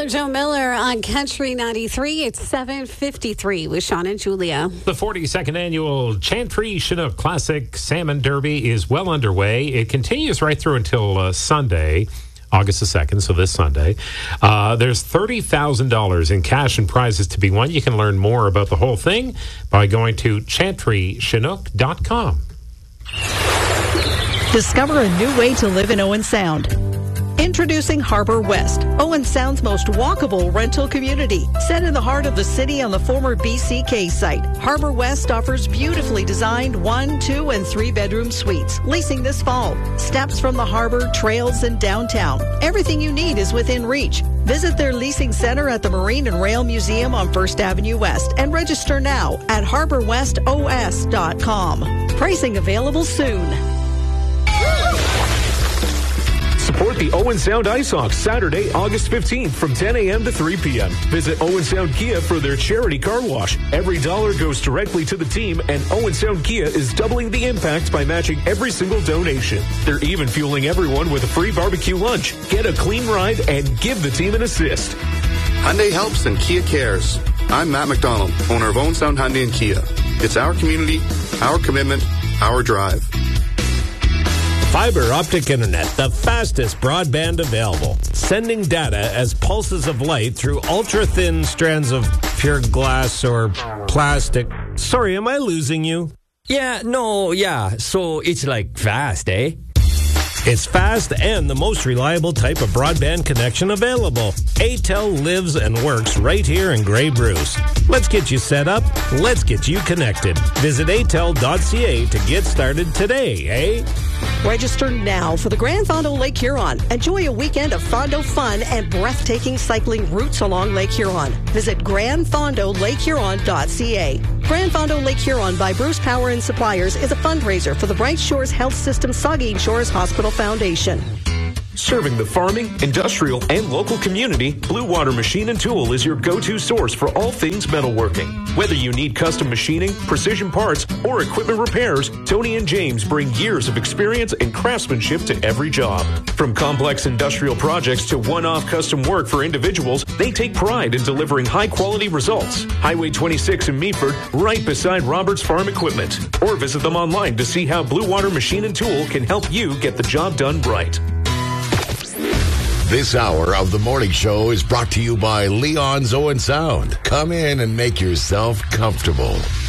Tyler Joe Miller on Country 93. It's 7:53 with Sean and Julia. The 42nd annual Chantry Chinook Classic Salmon Derby is well underway. It continues right through until Sunday, August the 2nd, so this Sunday. There's $30,000 in cash and prizes to be won. You can learn more about the whole thing by going to chantrychinook.com. Discover a new way to live in Owen Sound. Introducing Harbor West, Owen Sound's most walkable rental community. Set in the heart of the city on the former BCK site, Harbor West offers beautifully designed 1, 2, and 3-bedroom suites. Leasing this fall. Steps from the harbor, trails, and downtown. Everything you need is within reach. Visit their leasing center at the Marine and Rail Museum on 1st Avenue West and register now at harborwestos.com. Pricing available soon. Support the Owen Sound Ice Hawks Saturday, August 15th from 10 a.m. to 3 p.m. Visit Owen Sound Kia for their charity car wash. Every dollar goes directly to the team, and Owen Sound Kia is doubling the impact by matching every single donation. They're even fueling everyone with a free barbecue lunch. Get a clean ride and give the team an assist. Hyundai helps and Kia cares. I'm Matt McDonald, owner of Owen Sound Hyundai and Kia. It's our community, our commitment, our drive. Fiber optic internet, the fastest broadband available. Sending data as pulses of light through ultra-thin strands of pure glass or plastic. Sorry, am I losing you? So it's like fast, eh? It's fast and the most reliable type of broadband connection available. Atel lives and works right here in Grey Bruce. Let's get you set up. Let's get you connected. Visit atel.ca to get started today, eh? Register now for the Grand Fondo Lake Huron. Enjoy a weekend of Fondo fun and breathtaking cycling routes along Lake Huron. Visit grandfondolakehuron.ca. Grand Fondo Lake Huron by Bruce Power and Suppliers is a fundraiser for the Bright Shores Health System Saugeen Shores Hospital Foundation. Serving the farming, industrial, and local community, Blue Water Machine and Tool is your go-to source for all things metalworking. Whether you need custom machining, precision parts, or equipment repairs, Tony and James bring years of experience and craftsmanship to every job. From complex industrial projects to one-off custom work for individuals, they take pride in delivering high-quality results. Highway 26 in Meaford, right beside Roberts Farm Equipment. Or visit them online to see how Blue Water Machine and Tool can help you get the job done right. This hour of the morning show is brought to you by Leon's Owen Sound. Come in and make yourself comfortable.